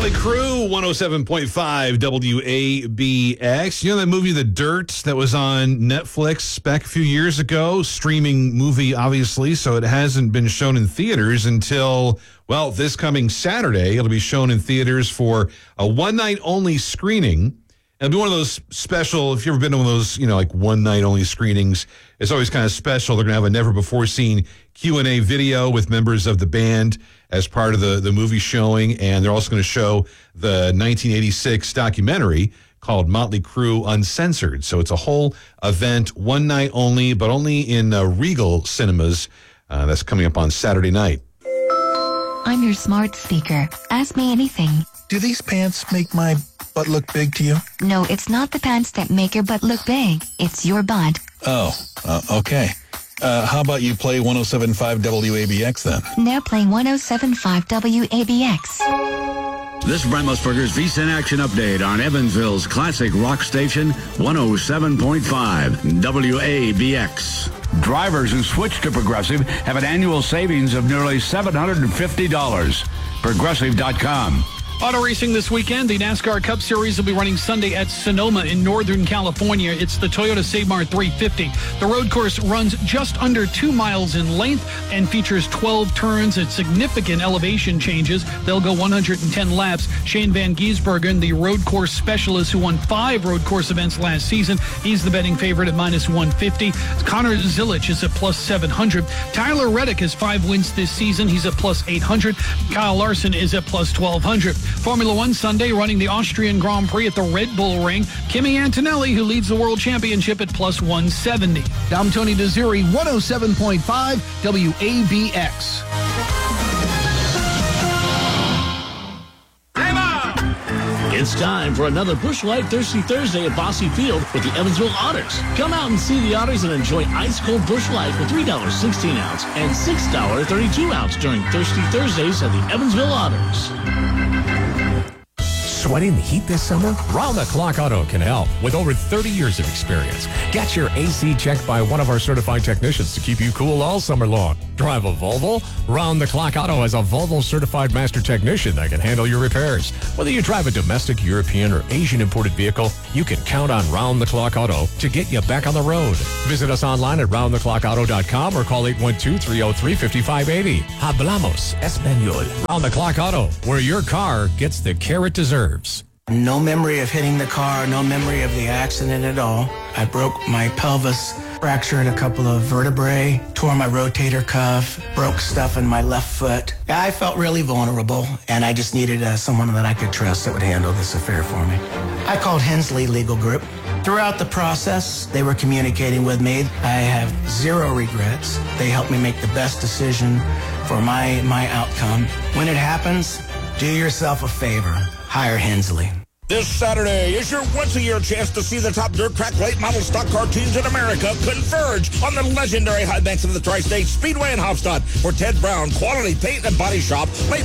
Motley Crue, 107.5 WABX. You know that movie, The Dirt, that was on Netflix back a few years ago? Streaming movie, obviously, so it hasn't been shown in theaters until, well, this coming Saturday. It'll be shown in theaters for a one-night-only screening. It'll be one of those special, if you've ever been to one of those, like one-night-only screenings, it's always kind of special. They're going to have a never-before-seen Q&A video with members of the band as part of the movie showing, and they're also going to show the 1986 documentary called Motley Crue Uncensored. So it's a whole event, one night only, but only in Regal Cinemas. That's coming up on Saturday night. I'm your smart speaker. Ask me anything. Do these pants make my butt look big to you? No, it's not the pants that make your butt look big. It's your butt. Oh, okay. How about you play 107.5 WABX then? They're playing 107.5 WABX. This is Brent Musburger's VSiN Action Update on Evansville's classic rock station, 107.5 WABX. Drivers who switch to Progressive have an annual savings of nearly $750. Progressive.com. Auto racing this weekend. The NASCAR Cup Series will be running Sunday at Sonoma in Northern California. It's the Toyota Savmar 350. The road course runs just under 2 miles in length and features 12 turns and significant elevation changes. They'll go 110 laps. Shane Van Giesbergen, the road course specialist who won 5 road course events last season, he's the betting favorite at minus 150. Connor Zilich is at plus 700. Tyler Reddick has 5 wins this season. He's at plus 800. Kyle Larson is at plus 1,200. Formula One Sunday running the Austrian Grand Prix at the Red Bull Ring. Kimi Antonelli, who leads the World Championship, at plus 170. I'm Tony Desiri, 107.5 WABX. It's time for another Busch Light Thirsty Thursday at Bosse Field with the Evansville Otters. Come out and see the Otters and enjoy ice-cold Busch Light for $3 16-ounce and $6 32-ounce during Thirsty Thursdays at the Evansville Otters. Sweating the heat this summer? Round the Clock Auto can help with over 30 years of experience. Get your AC checked by one of our certified technicians to keep you cool all summer long. Drive a Volvo? Round the Clock Auto has a Volvo certified master technician that can handle your repairs. Whether you drive a domestic, European, or Asian imported vehicle, you can count on Round the Clock Auto to get you back on the road. Visit us online at roundtheclockauto.com or call 812-303-5580. Hablamos Español. Round the Clock Auto, where your car gets the care it deserves. No memory of hitting the car, no memory of the accident at all. I broke my pelvis, fractured a couple of vertebrae, tore my rotator cuff, broke stuff in my left foot. I felt really vulnerable, and I just needed someone that I could trust that would handle this affair for me. I called Hensley Legal Group. Throughout the process, they were communicating with me. I have zero regrets. They helped me make the best decision for my outcome. When it happens, do yourself a favor. Hire Hensley. This Saturday is your once-a-year chance to see the top dirt track late model stock car teams in America converge on the legendary high banks of the Tri-State Speedway in Hofstadt, where Ted Brown, Quality Paint and Body Shop,